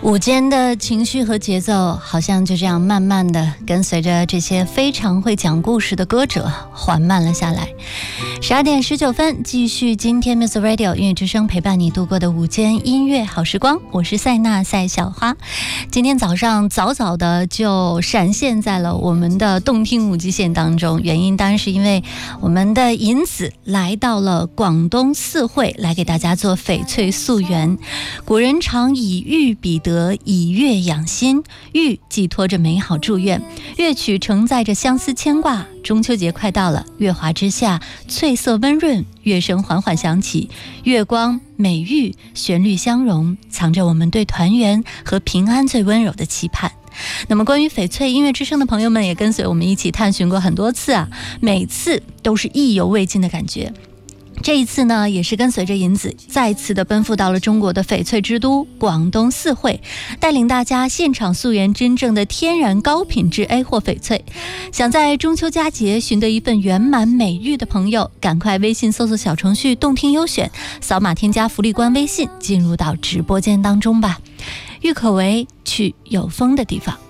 午间的情绪和节奏好像就这样慢慢的跟随着这些非常会讲故事的歌者缓慢了下来。12点19分，继续今天 Music Radio 音乐之声陪伴你度过的午间音乐好时光，我是赛娜赛小花。今天早上早早的就闪现在了我们的动听五极线当中，原因当然是因为我们的银子来到了广东四会，来给大家做翡翠溯源。古人常以玉比得，以月养心，玉寄托着美好祝愿，乐曲承载着相思牵挂。中秋节快到了，月华之下，翠色温润，乐声缓缓响起，月光美玉，旋律相融，藏着我们对团圆和平安最温柔的期盼。那么关于翡翠音乐之声的朋友们也跟随我们一起探寻过很多次啊，每次都是意犹未尽的感觉。这一次呢，也是跟随着银子再次的奔赴到了中国的翡翠之都广东四会，带领大家现场溯源真正的天然高品质 A 货翡翠。想在中秋佳节寻得一份圆满美玉的朋友，赶快微信搜索小程序动听优选，扫码添加福利官微信，进入到直播间当中吧。郁可唯，去有风的地方。